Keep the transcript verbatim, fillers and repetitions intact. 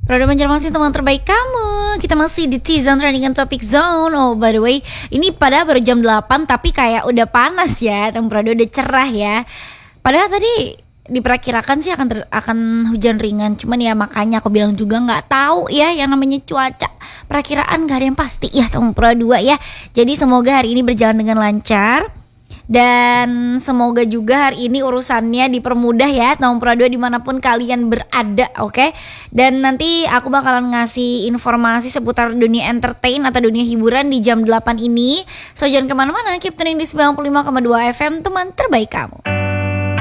Produk Banjarmasin teman terbaik kamu. Kita masih di Season Trending and Topic Zone. Oh by the way, ini pada baru jam delapan tapi kayak udah panas ya. Teman Produk udah cerah ya. Padahal tadi diperkirakan sih akan ter- akan hujan ringan. Cuman ya makanya aku bilang juga nggak tahu ya yang namanya cuaca. Perakiraan gak ada yang pasti ya teman Produk ya. Jadi semoga hari ini berjalan dengan lancar. Dan semoga juga hari ini urusannya dipermudah ya nomor dua dimanapun kalian berada, oke okay? Dan nanti aku bakalan ngasih informasi seputar dunia entertain atau dunia hiburan di jam delapan ini. So jangan kemana-mana, keep tuning di sembilan puluh lima koma dua F M teman terbaik kamu.